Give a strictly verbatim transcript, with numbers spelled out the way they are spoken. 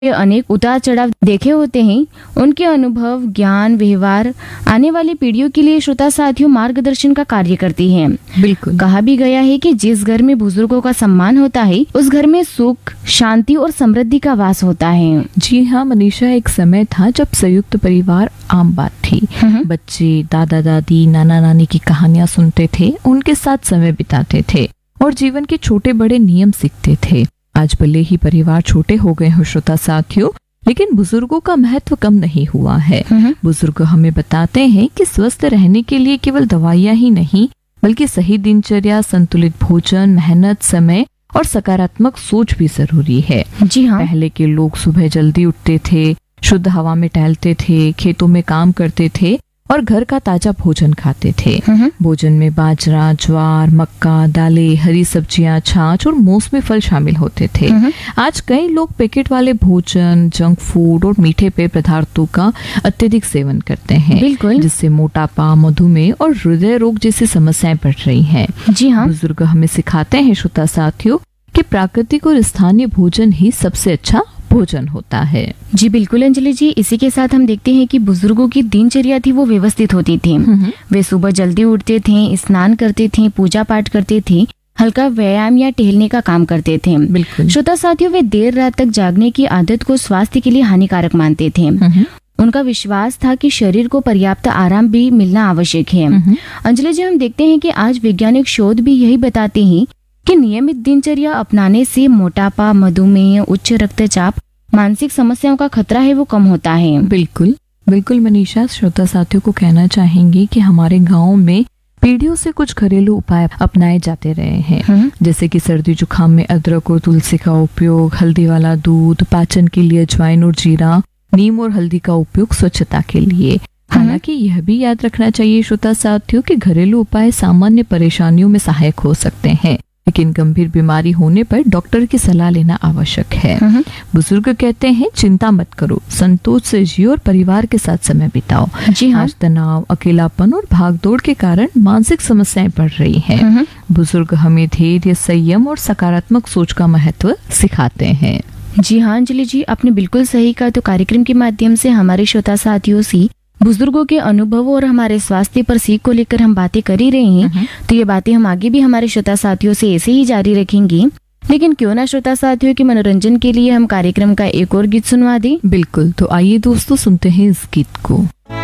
अनेक उतार चढ़ाव देखे होते हैं, उनके अनुभव, ज्ञान, व्यवहार आने वाली पीढ़ियों के लिए श्रोता साथियों मार्गदर्शन का कार्य करती हैं। बिल्कुल। कहा भी गया है कि जिस घर में बुजुर्गों का सम्मान होता है, उस घर में सुख, शांति और समृद्धि का वास होता है। जी हाँ मनीषा, एक समय था जब संयुक्त परिवार आम बात थी। बच्चे दादा दादी, नाना नानी की कहानियां सुनते थे, उनके साथ समय बिताते थे और जीवन के छोटे बड़े नियम सीखते थे। आज भले ही परिवार छोटे हो गए हो श्रोता साथियों, लेकिन बुजुर्गों का महत्व कम नहीं हुआ है। बुजुर्ग हमें बताते हैं कि स्वस्थ रहने के लिए केवल दवाइयाँ ही नहीं, बल्कि सही दिनचर्या, संतुलित भोजन, मेहनत, समय और सकारात्मक सोच भी जरूरी है। जी हाँ। पहले के लोग सुबह जल्दी उठते थे, शुद्ध हवा में टहलते थे, खेतों में काम करते थे और घर का ताजा भोजन खाते थे। भोजन में बाजरा, ज्वार, मक्का, दालें, हरी सब्जियां, छाछ और मौसमी फल शामिल होते थे। आज कई लोग पैकेट वाले भोजन, जंक फूड और मीठे पेय पदार्थों का अत्यधिक सेवन करते हैं, जिससे मोटापा, मधुमेह और हृदय रोग जैसी समस्याएं बढ़ रही हैं। जी हाँ। बुजुर्ग हमें सिखाते हैं श्रोता साथियों कि प्राकृतिक और स्थानीय भोजन ही सबसे अच्छा भोजन होता है। जी बिल्कुल अंजलि जी, इसी के साथ हम देखते हैं कि बुजुर्गों की दिनचर्या थी वो व्यवस्थित होती थी। वे सुबह जल्दी उठते थे, स्नान करते थे, पूजा पाठ करते थे, हल्का व्यायाम या टहलने का काम करते थे। बिल्कुल। श्रोता साथियों, वे देर रात तक जागने की आदत को स्वास्थ्य के लिए हानिकारक मानते थे। उनका विश्वास था कि शरीर को पर्याप्त आराम भी मिलना आवश्यक है। अंजलि जी, हम देखते हैं कि आज वैज्ञानिक शोध भी यही बताते हैं कि नियमित दिनचर्या अपनाने से मोटापा, मधुमेह, उच्च रक्तचाप, मानसिक समस्याओं का खतरा है वो कम होता है। बिल्कुल बिल्कुल मनीषा, श्रोता साथियों को कहना चाहेंगे कि हमारे गांव में पीढ़ियों से कुछ घरेलू उपाय अपनाए जाते रहे हैं, जैसे कि सर्दी जुकाम में अदरक और तुलसी का उपयोग, हल्दी वाला दूध, पाचन के लिए अजवाइन और जीरा, नीम और हल्दी का उपयोग स्वच्छता के लिए। हालांकि यह भी याद रखना चाहिए श्रोता साथियों कि घरेलू उपाय सामान्य परेशानियों में सहायक हो सकते हैं, लेकिन गंभीर बीमारी होने पर डॉक्टर की सलाह लेना आवश्यक है। बुजुर्ग कहते हैं, चिंता मत करो, संतोष से जियो और परिवार के साथ समय बिताओ। जी हाँ। आज तनाव, अकेलापन और भागदौड़ के कारण मानसिक समस्याएं बढ़ रही हैं। बुजुर्ग हमें धैर्य, संयम और सकारात्मक सोच का महत्व सिखाते हैं। जी हाँ अंजलि जी, आपने बिल्कुल सही कहा। तो कार्यक्रम के माध्यम से हमारे श्रोता साथियों से बुजुर्गों के अनुभवों और हमारे स्वास्थ्य पर सीख को लेकर हम बातें कर ही रहे हैं। तो ये बातें हम आगे भी हमारे श्रोता साथियों से ऐसे ही जारी रखेंगे। लेकिन क्यों ना श्रोता साथियों के मनोरंजन के लिए हम कार्यक्रम का एक और गीत सुनवा दें। बिल्कुल, तो आइए दोस्तों सुनते हैं इस गीत को।